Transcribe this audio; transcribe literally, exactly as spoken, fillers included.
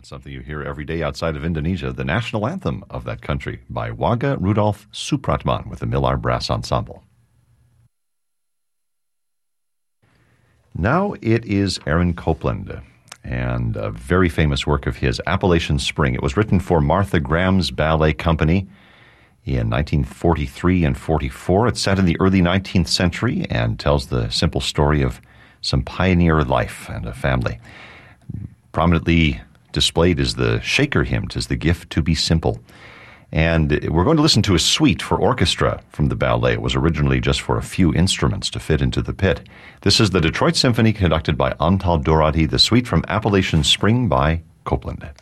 That's something you hear every day outside of Indonesia, the national anthem of that country by Wagga Rudolf Supratman with the Millar Brass Ensemble. Now it is Aaron Copland and a very famous work of his, Appalachian Spring. It was written for Martha Graham's Ballet Company in nineteen forty-three and forty-four. It's set in the early nineteenth century and tells the simple story of some pioneer life and a family. Prominently displayed is the Shaker hymn, "'Tis the Gift to be Simple." And we're going to listen to a suite for orchestra from the ballet. It was originally just for a few instruments to fit into the pit. This is the Detroit Symphony conducted by Antal Dorati, the suite from Appalachian Spring by Copland.